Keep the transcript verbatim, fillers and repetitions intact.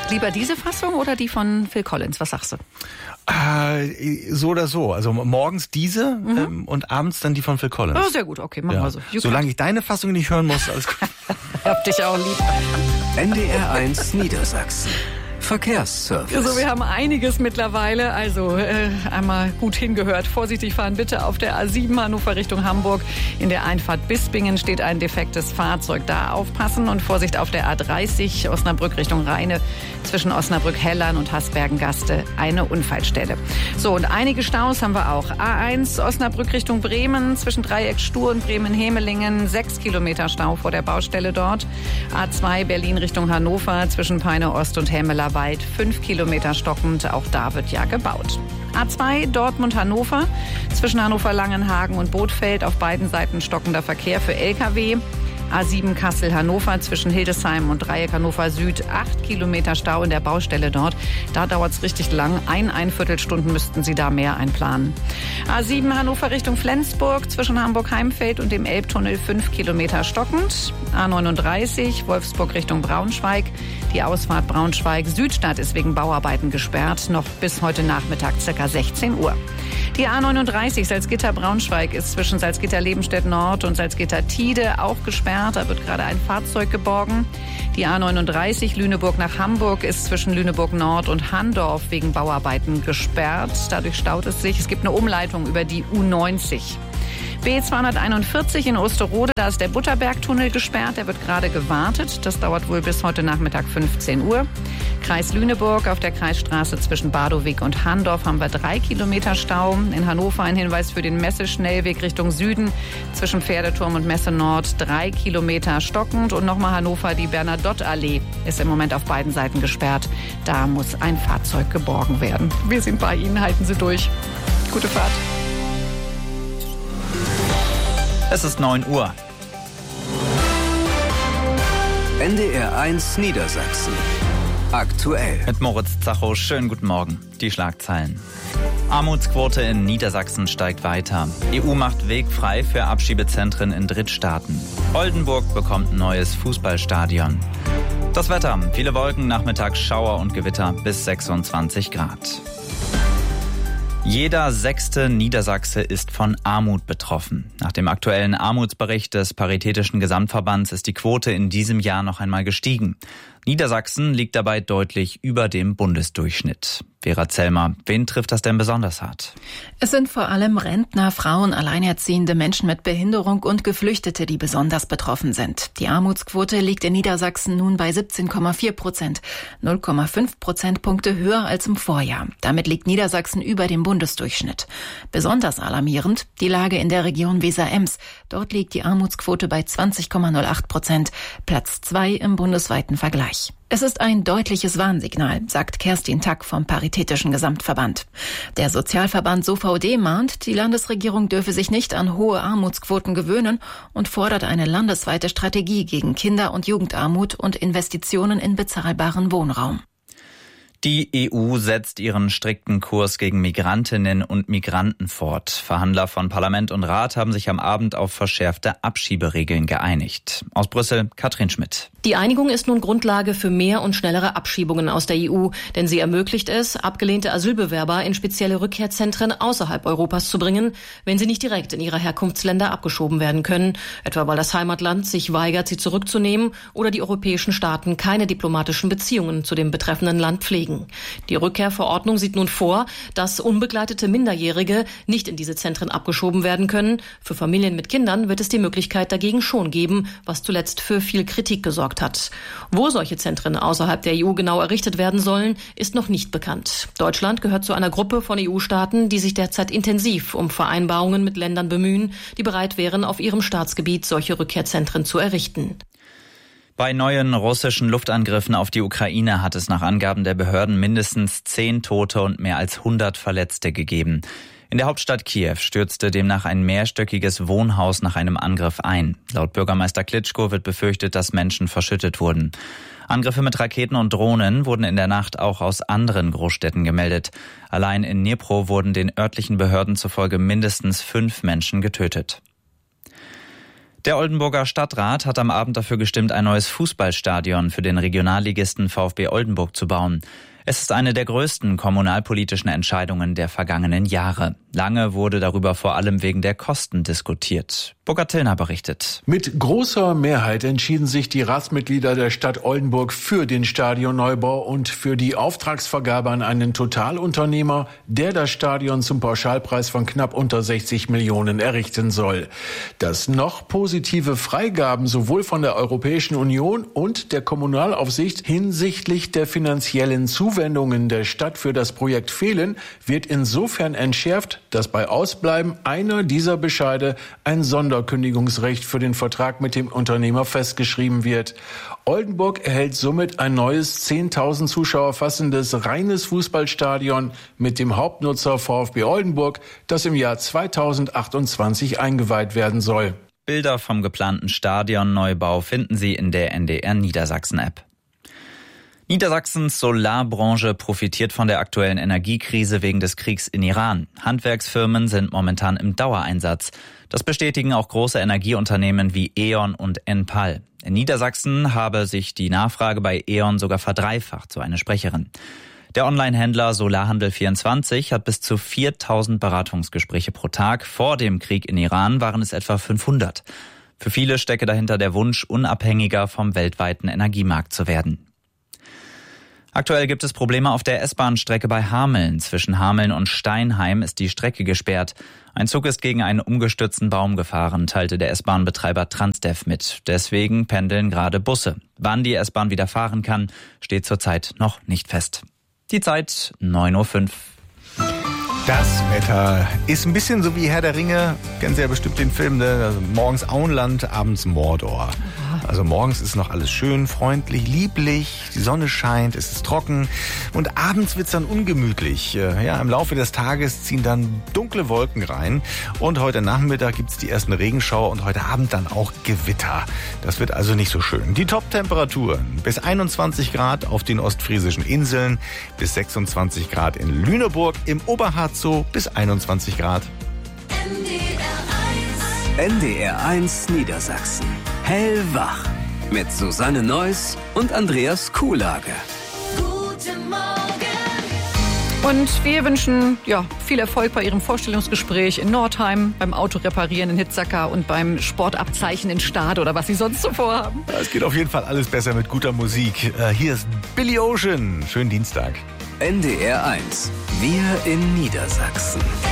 Lieber diese Fassung oder die von Phil Collins? Was sagst du? Äh, so oder so. Also morgens diese mhm. ähm, und abends dann die von Phil Collins. Oh, sehr gut. Okay, machen ja. wir so. You Solange ich deine Fassung nicht hören muss, alles gut. Hab dich auch lieb. N D R eins Niedersachsen. Verkehrsservice. Also wir haben einiges mittlerweile, also äh, einmal gut hingehört. Vorsichtig fahren bitte auf der A sieben Hannover Richtung Hamburg. In der Einfahrt Bispingen steht ein defektes Fahrzeug. Da aufpassen und Vorsicht auf der A dreißig Osnabrück Richtung Rheine. Zwischen Osnabrück-Hellern und Hasbergen-Gaste eine Unfallstelle. So, und einige Staus haben wir auch. A eins Osnabrück Richtung Bremen zwischen Dreieck Stur und Bremen-Hemelingen. Sechs Kilometer Stau vor der Baustelle dort. A zwei Berlin Richtung Hannover zwischen Peine Ost und Hemmeler Wald, fünf Kilometer stockend, auch da wird ja gebaut. A zwei Dortmund-Hannover, zwischen Hannover-Langenhagen und Bothfeld, auf beiden Seiten stockender Verkehr für L K W. A sieben Kassel-Hannover zwischen Hildesheim und Dreieck Hannover Süd, acht Kilometer Stau in der Baustelle dort. Da dauert es richtig lang. Ein, ein Viertelstunden müssten Sie da mehr einplanen. A sieben Hannover Richtung Flensburg zwischen Hamburg-Heimfeld und dem Elbtunnel, fünf Kilometer stockend. A neununddreißig Wolfsburg Richtung Braunschweig. Die Ausfahrt Braunschweig-Südstadt ist wegen Bauarbeiten gesperrt. Noch bis heute Nachmittag ca. sechzehn Uhr. Die A neununddreißig Salzgitter-Braunschweig ist zwischen Salzgitter-Lebenstedt-Nord und Salzgitter-Tide auch gesperrt. Da wird gerade ein Fahrzeug geborgen. Die A neununddreißig Lüneburg nach Hamburg ist zwischen Lüneburg-Nord und Handorf wegen Bauarbeiten gesperrt. Dadurch staut es sich. Es gibt eine Umleitung über die U neunzig. B zweihunderteinundvierzig in Osterode, da ist der Butterbergtunnel gesperrt. Der wird gerade gewartet. Das dauert wohl bis heute Nachmittag fünfzehn Uhr. Kreis Lüneburg auf der Kreisstraße zwischen Badowig und Handorf haben wir drei Kilometer Stau. In Hannover ein Hinweis für den Messeschnellweg Richtung Süden zwischen Pferdeturm und Messe Nord, drei Kilometer stockend. Und nochmal Hannover, die Bernadottallee ist im Moment auf beiden Seiten gesperrt. Da muss ein Fahrzeug geborgen werden. Wir sind bei Ihnen, halten Sie durch. Gute Fahrt. Es ist neun Uhr. N D R eins Niedersachsen. Aktuell. Mit Moritz Zacho, schönen guten Morgen. Die Schlagzeilen. Armutsquote in Niedersachsen steigt weiter. E U macht Weg frei für Abschiebezentren in Drittstaaten. Oldenburg bekommt ein neues Fußballstadion. Das Wetter. Viele Wolken, nachmittags Schauer und Gewitter bis sechsundzwanzig Grad. Jeder sechste Niedersachse ist von Armut betroffen. Nach dem aktuellen Armutsbericht des Paritätischen Gesamtverbands ist die Quote in diesem Jahr noch einmal gestiegen. Niedersachsen liegt dabei deutlich über dem Bundesdurchschnitt. Vera Zellmer, wen trifft das denn besonders hart? Es sind vor allem Rentner, Frauen, Alleinerziehende, Menschen mit Behinderung und Geflüchtete, die besonders betroffen sind. Die Armutsquote liegt in Niedersachsen nun bei siebzehn Komma vier Prozent, null Komma fünf Prozentpunkte höher als im Vorjahr. Damit liegt Niedersachsen über dem Bundesdurchschnitt. Besonders alarmierend die Lage in der Region Weser-Ems. Dort liegt die Armutsquote bei zwanzig Komma null acht Prozent, Platz zwei im bundesweiten Vergleich. Es ist ein deutliches Warnsignal, sagt Kerstin Tack vom Paritätischen Gesamtverband. Der Sozialverband S O V D mahnt, die Landesregierung dürfe sich nicht an hohe Armutsquoten gewöhnen und fordert eine landesweite Strategie gegen Kinder- und Jugendarmut und Investitionen in bezahlbaren Wohnraum. Die E U setzt ihren strikten Kurs gegen Migrantinnen und Migranten fort. Verhandler von Parlament und Rat haben sich am Abend auf verschärfte Abschieberegeln geeinigt. Aus Brüssel, Katrin Schmidt. Die Einigung ist nun Grundlage für mehr und schnellere Abschiebungen aus der E U, denn sie ermöglicht es, abgelehnte Asylbewerber in spezielle Rückkehrzentren außerhalb Europas zu bringen, wenn sie nicht direkt in ihre Herkunftsländer abgeschoben werden können, etwa weil das Heimatland sich weigert, sie zurückzunehmen oder die europäischen Staaten keine diplomatischen Beziehungen zu dem betreffenden Land pflegen. Die Rückkehrverordnung sieht nun vor, dass unbegleitete Minderjährige nicht in diese Zentren abgeschoben werden können. Für Familien mit Kindern wird es die Möglichkeit dagegen schon geben, was zuletzt für viel Kritik gesorgt hat. Wo solche Zentren außerhalb der E U genau errichtet werden sollen, ist noch nicht bekannt. Deutschland gehört zu einer Gruppe von E U-Staaten, die sich derzeit intensiv um Vereinbarungen mit Ländern bemühen, die bereit wären, auf ihrem Staatsgebiet solche Rückkehrzentren zu errichten. Bei neuen russischen Luftangriffen auf die Ukraine hat es nach Angaben der Behörden mindestens zehn Tote und mehr als hundert Verletzte gegeben. In der Hauptstadt Kiew stürzte demnach ein mehrstöckiges Wohnhaus nach einem Angriff ein. Laut Bürgermeister Klitschko wird befürchtet, dass Menschen verschüttet wurden. Angriffe mit Raketen und Drohnen wurden in der Nacht auch aus anderen Großstädten gemeldet. Allein in Dnipro wurden den örtlichen Behörden zufolge mindestens fünf Menschen getötet. Der Oldenburger Stadtrat hat am Abend dafür gestimmt, ein neues Fußballstadion für den Regionalligisten VfB Oldenburg zu bauen. Es ist eine der größten kommunalpolitischen Entscheidungen der vergangenen Jahre. Lange wurde darüber vor allem wegen der Kosten diskutiert. Burkhard Tillner berichtet. Mit großer Mehrheit entschieden sich die Ratsmitglieder der Stadt Oldenburg für den Stadionneubau und für die Auftragsvergabe an einen Totalunternehmer, der das Stadion zum Pauschalpreis von knapp unter sechzig Millionen errichten soll. Dass noch positive Freigaben sowohl von der Europäischen Union und der Kommunalaufsicht hinsichtlich der finanziellen Zuwendungen der Stadt für das Projekt fehlen, wird insofern entschärft, dass bei Ausbleiben einer dieser Bescheide ein Sonderkündigungsrecht für den Vertrag mit dem Unternehmer festgeschrieben wird. Oldenburg erhält somit ein neues zehntausend Zuschauer fassendes reines Fußballstadion mit dem Hauptnutzer VfB Oldenburg, das im Jahr zweitausendachtundzwanzig eingeweiht werden soll. Bilder vom geplanten Stadionneubau finden Sie in der N D R Niedersachsen-App. Niedersachsens Solarbranche profitiert von der aktuellen Energiekrise wegen des Kriegs in Iran. Handwerksfirmen sind momentan im Dauereinsatz. Das bestätigen auch große Energieunternehmen wie E.ON und Enpal. In Niedersachsen habe sich die Nachfrage bei E.ON sogar verdreifacht, so eine Sprecherin. Der Onlinehändler Solarhandel vierundzwanzig hat bis zu viertausend Beratungsgespräche pro Tag. Vor dem Krieg in Iran waren es etwa fünfhundert. Für viele stecke dahinter der Wunsch, unabhängiger vom weltweiten Energiemarkt zu werden. Aktuell gibt es Probleme auf der S-Bahn-Strecke bei Hameln. Zwischen Hameln und Steinheim ist die Strecke gesperrt. Ein Zug ist gegen einen umgestürzten Baum gefahren, teilte der S-Bahn-Betreiber Transdev mit. Deswegen pendeln gerade Busse. Wann die S-Bahn wieder fahren kann, steht zurzeit noch nicht fest. Die Zeit neun Uhr fünf. Das Wetter ist ein bisschen so wie Herr der Ringe. Kennen Sie ja bestimmt den Film, ne? Also morgens Auenland, abends Mordor. Also morgens ist noch alles schön, freundlich, lieblich, die Sonne scheint, es ist trocken und abends wird's dann ungemütlich. Ja, im Laufe des Tages ziehen dann dunkle Wolken rein und heute Nachmittag gibt's die ersten Regenschauer und heute Abend dann auch Gewitter. Das wird also nicht so schön. Die Top-Temperaturen bis einundzwanzig Grad auf den ostfriesischen Inseln, bis sechsundzwanzig Grad in Lüneburg, im Oberharz so bis einundzwanzig Grad. N D R eins Niedersachsen. Hellwach. Mit Susanne Neuss und Andreas Kuhlage. Guten Morgen. Und wir wünschen ja, viel Erfolg bei Ihrem Vorstellungsgespräch in Nordheim, beim Autoreparieren in Hitzacker und beim Sportabzeichen in Stade oder was Sie sonst so vorhaben. Es geht auf jeden Fall alles besser mit guter Musik. Hier ist Billy Ocean. Schönen Dienstag. N D R eins. Wir in Niedersachsen.